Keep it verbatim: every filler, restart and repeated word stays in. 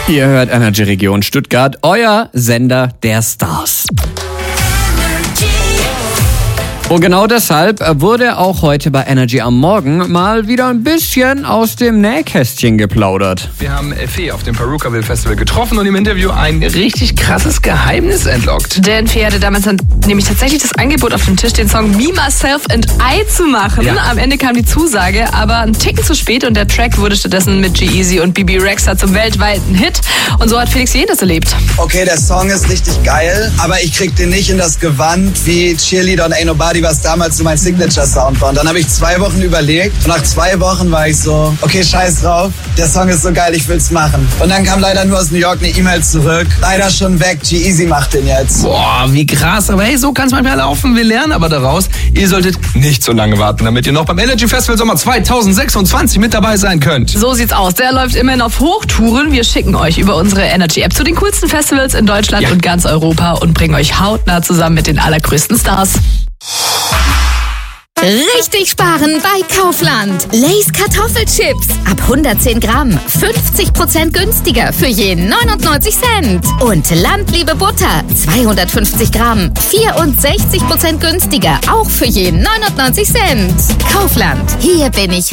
Ihr hört Energy Region Stuttgart, euer Sender der Stars. Und genau deshalb wurde auch heute bei Energy am Morgen mal wieder ein bisschen aus dem Nähkästchen geplaudert. Wir haben Fee auf dem Perukaville Festival getroffen und im Interview ein richtig krasses Geheimnis entlockt. Denn Fee hatte damals dann nämlich tatsächlich das Angebot auf dem Tisch, den Song Me, Myself and I zu machen. Ja. Am Ende kam die Zusage, aber ein Ticken zu spät und der Track wurde stattdessen mit G-Eazy und B B Rexha zum weltweiten Hit. Und so hat Felix Jähn das erlebt. Okay, der Song ist richtig geil, aber ich krieg den nicht in das Gewand wie Cheerleader und Ain't Nobody, was damals so mein Signature-Sound war. Und dann habe ich zwei Wochen überlegt und nach zwei Wochen war ich so, okay, scheiß drauf, der Song ist so geil, ich will's machen. Und dann kam leider nur aus New York eine E-Mail zurück, leider schon weg, G-Eazy macht den jetzt. Boah, wie krass, aber hey, so kann's manchmal laufen, wir lernen aber daraus, ihr solltet nicht so lange warten, damit ihr noch beim Energy Festival Sommer zwanzig sechsundzwanzig mit dabei sein könnt. So sieht's aus, der läuft immerhin auf Hochtouren. Wir schicken euch über unsere Energy-App zu den coolsten Festivals in Deutschland ja. und ganz Europa und bringen euch hautnah zusammen mit den allergrößten Stars. Richtig sparen bei Kaufland. Lay's Kartoffelchips ab hundertzehn Gramm, fünfzig Prozent günstiger für je neunundneunzig Cent. Und Landliebe Butter, zweihundertfünfzig Gramm, vierundsechzig Prozent günstiger, auch für je neunundneunzig Cent. Kaufland, hier bin ich